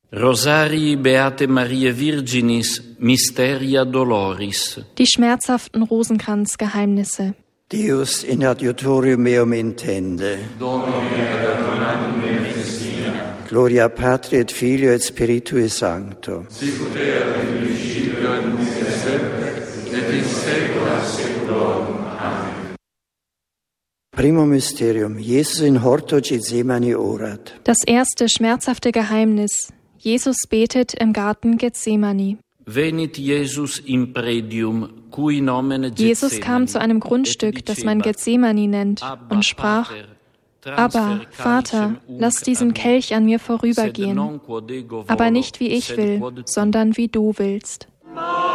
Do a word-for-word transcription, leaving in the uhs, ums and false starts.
Rosarii Beate Mariae Virginis, Mysteria Doloris. Die schmerzhaften Rosenkranzgeheimnisse. Deus in adiutorium meum intende. Domine ad adonandum me festina. Gloria Patri et Filio et Spiritui Sancto. Sicut erat in principio et nunc et semper et in saecula saeculorum. Amen. Primo Mysterium. Jesus in horto Gethsemane orat. Das erste schmerzhafte Geheimnis. Jesus betet im Garten Gethsemane. Venit Jesus in predium, cui nomen Jesus kam zu einem Grundstück, das man Gethsemane nennt, und sprach: Aber, Vater, lass diesen Kelch an mir vorübergehen, aber nicht wie ich will, sondern wie du willst.